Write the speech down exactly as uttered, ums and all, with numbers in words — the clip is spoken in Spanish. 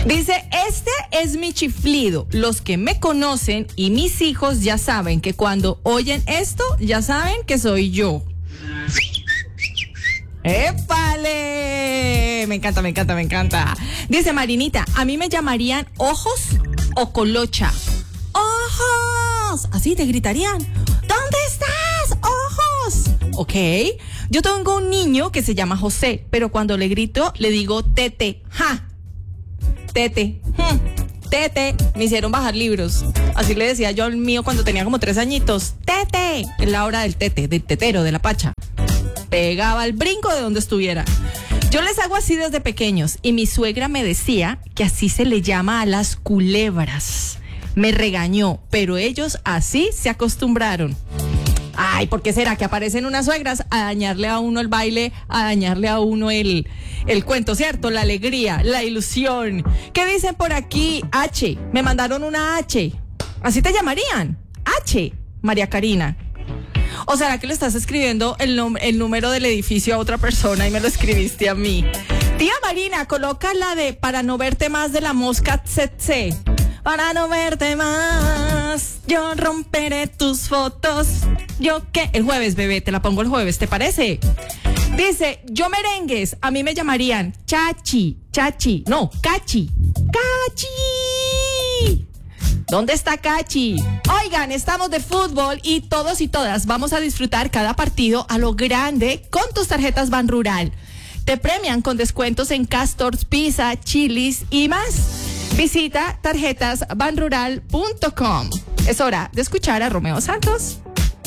Dice, este es mi chiflido. Los que me conocen y mis hijos ya saben que cuando oyen esto, ya saben que soy yo. ¡Épale! Me encanta, me encanta, me encanta. Dice Marinita, a mí me llamarían ojos o colocha. ¡Ojos! Así te gritarían. ¿Dónde estás? ¡Ojos! Ok. Yo tengo un niño que se llama José, pero cuando le grito, le digo tete. ¡Ja! Tete. Hmm. Tete. Me hicieron bajar libros. Así le decía yo al mío cuando tenía como tres añitos. Tete. Es la hora del tete, del tetero, de la pacha. Pegaba el brinco de donde estuviera. Yo les hago así desde pequeños y mi suegra me decía que así se le llama a las culebras. Me regañó, pero ellos así se acostumbraron. Ay, ¿por qué será que aparecen unas suegras a dañarle a uno el baile, a dañarle a uno el, el cuento, ¿cierto? La alegría, la ilusión. ¿Qué dicen por aquí? H, me mandaron una H. ¿Así te llamarían? H, María Karina. ¿O será que le estás escribiendo el, nom- el número del edificio a otra persona y me lo escribiste a mí? Tía Marina, coloca la de para no verte más de la mosca tsetse. Para no verte más, yo romperé tus fotos. ¿Yo qué? El jueves, bebé, te la pongo el jueves, ¿te parece? Dice, yo merengues, a mí me llamarían Chachi, Chachi, no, Cachi. ¡Cachi! ¿Dónde está Cachi? Oigan, estamos de fútbol y todos y todas vamos a disfrutar cada partido a lo grande con tus tarjetas Ban Rural. Te premian con descuentos en Castors, Pizza, Chili's y más. Visita tarjetas ban rural punto com. Es hora de escuchar a Romeo Santos.